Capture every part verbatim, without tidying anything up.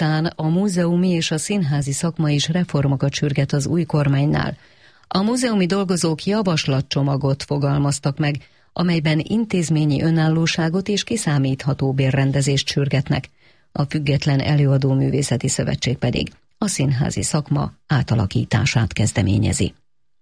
után a múzeumi és a színházi szakma is reformokat sürget az új kormánynál. A múzeumi dolgozók javaslatcsomagot fogalmaztak meg, amelyben intézményi önállóságot és kiszámítható bérrendezést sürgetnek. A Független Előadó Művészeti Szövetség pedig a színházi szakma átalakítását kezdeményezi.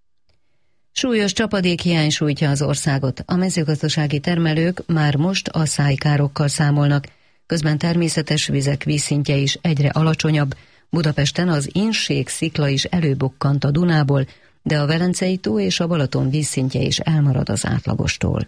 Súlyos csapadékhiány sújtja az országot. A mezőgazdasági termelők már most asszálykárokkal számolnak, közben természetes vizek vízszintje is egyre alacsonyabb. Budapesten az Innség szikla is előbukkant a Dunából, de a Velencei tó és a Balaton vízszintje is elmarad az átlagostól.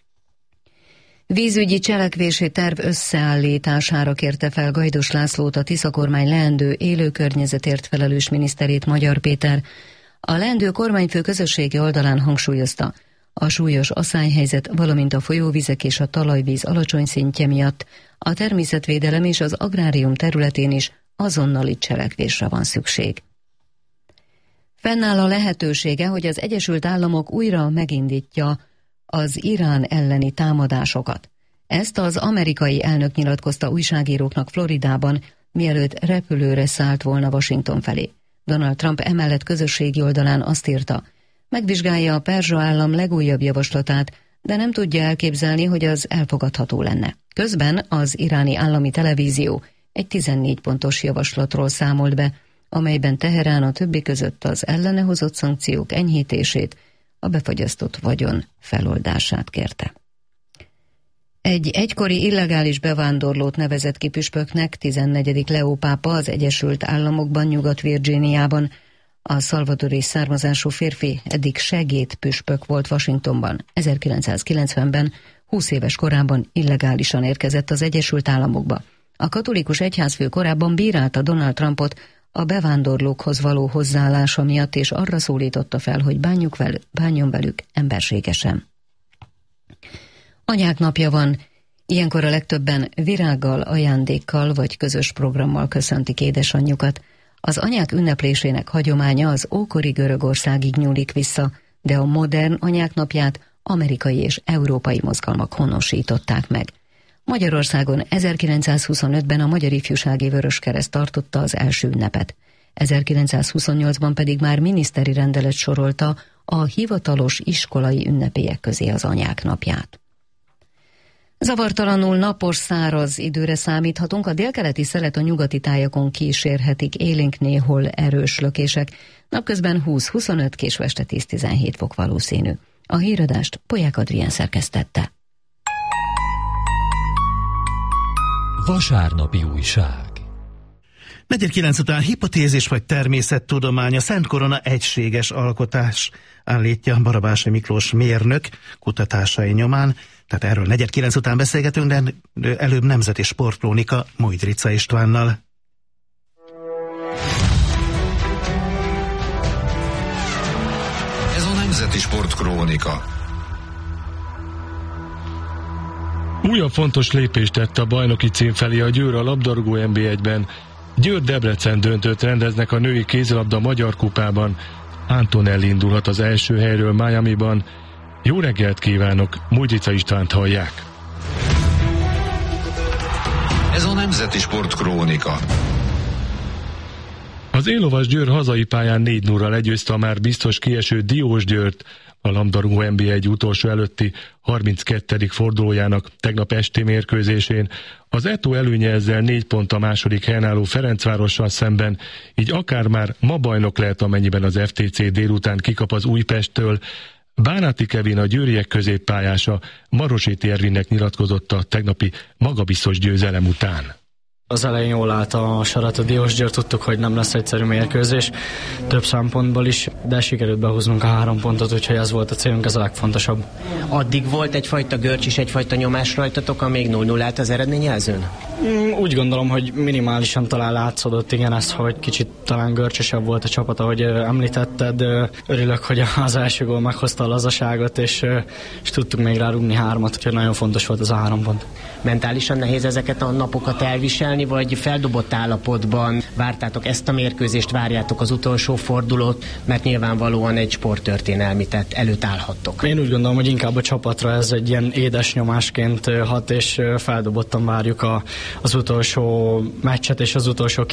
Vízügyi cselekvési terv összeállítására kérte fel Gajdos Lászlót a Tisza kormány leendő élőkörnyezetért felelős miniszterét, Magyar Péter. A leendő kormányfő közösségi oldalán hangsúlyozta, a súlyos asszályhelyzet, valamint a folyóvizek és a talajvíz alacsony szintje miatt a természetvédelem és az agrárium területén is azonnali cselekvésre van szükség. Fennáll a lehetősége, hogy az Egyesült Államok újra megindítja az Irán elleni támadásokat. Ezt az amerikai elnök nyilatkozta újságíróknak Floridában, mielőtt repülőre szállt volna Washington felé. Donald Trump emellett közösségi oldalán azt írta, megvizsgálja a perzsa állam legújabb javaslatát, de nem tudja elképzelni, hogy az elfogadható lenne. Közben az iráni állami televízió egy tizennégy pontos javaslatról számolt be, amelyben Teherán a többi között az ellene hozott szankciók enyhítését, a befagyasztott vagyon feloldását kérte. Egy egykori illegális bevándorlót nevezett ki püspöknek tizennegyedik Leó pápa az Egyesült Államokban, Nyugat-Virginiában. A szalvadori származású férfi eddig segédpüspök volt Washingtonban. ezerkilencszázkilencvenben, húsz éves korában illegálisan érkezett az Egyesült Államokba. A katolikus egyházfő korábban bírálta Donald Trumpot a bevándorlókhoz való hozzáállása miatt, és arra szólította fel, hogy bánjuk vel, bánjon velük emberségesen. Anyák napja van, ilyenkor a legtöbben virággal, ajándékkal vagy közös programmal köszöntik édesanyjukat. Az anyák ünneplésének hagyománya az ókori Görögországig nyúlik vissza, de a modern anyák napját amerikai és európai mozgalmak honosították meg. Magyarországon ezerkilencszázhuszonötben a Magyar Ifjúsági Vöröskereszt tartotta az első ünnepet. ezerkilencszázhuszonnyolcban pedig már miniszteri rendelet sorolta a hivatalos iskolai ünnepélyek közé az anyák napját. Zavartalanul napos, száraz időre számíthatunk, a délkeleti szelet a nyugati tájakon kísérhetik, élénk néhol erős lökések, napközben húsz-huszonöt, késő este tíz-tizenhét fok valószínű. A híradást Polyák Adrián szerkesztette. Vasárnapi újság. Negyed kilenc után hipotézis vagy természettudomány, a Szent Korona egységes alkotás, állítja Barabási Miklós mérnök kutatásai nyomán. Tehát erről negyed kilenc után beszélgetünk, de előbb nemzeti sportkrónika Mojdrica Istvánnal. Ez a Nemzeti Sportkrónika. Újabb fontos lépést tett a bajnoki cím felé a Győr a labdarúgó en bé egyben. Győr-Debrecen döntőt rendeznek a női kézilabda Magyar Kupában. Antonelli indulhat az első helyről Miamiban. Jó reggelt kívánok, Mojdrica Istvánt hallják. Ez a Nemzeti Sportkrónika. Az Élovas Győr hazai pályán négy nullra legyőzte a már biztos kieső Diósgyőrt a labdarúgó en bé egy utolsó előtti harminckettedik fordulójának tegnap esti mérkőzésén. Az é té o előnye ezzel négy pont a második helyen álló Ferencvárossal szemben, így akár már ma bajnok lehet, amennyiben az ef té cé délután kikap az Újpesttől. Bánáti Kevin, a győriek középpályása, Maroséti Ervinnek nyilatkozott a tegnapi magabiztos győzelem után. Az elején jól állt a sarat a Diósgyőr, tudtuk, hogy nem lesz egyszerű mérkőzés, több szempontból is, de sikerült behúznunk a három pontot, úgyhogy ez volt a célunk, ez a legfontosabb. Addig volt egyfajta görcs és egyfajta nyomás rajtatok, amíg null null állt az eredményjelzőn? Úgy gondolom, hogy minimálisan talán látszódott, igen, ez, hogy kicsit talán görcsösebb volt a csapat, ahogy említetted. Örülök, hogy az első gól meghozta a lazaságot, és, és tudtuk még rárúgni hármat, úgyhogy nagyon fontos volt az a három pont. Mentálisan nehéz ezeket a napokat elviselni, vagy feldobott állapotban vártátok ezt a mérkőzést, várjátok az utolsó fordulót, mert nyilvánvalóan egy sporttörténelmi tett előtt állhattok? Én úgy gondolom, hogy inkább a csapatra ez egy ilyen édes nyomásként hat, és feldobottan várjuk a, az utolsó meccset és az utolsó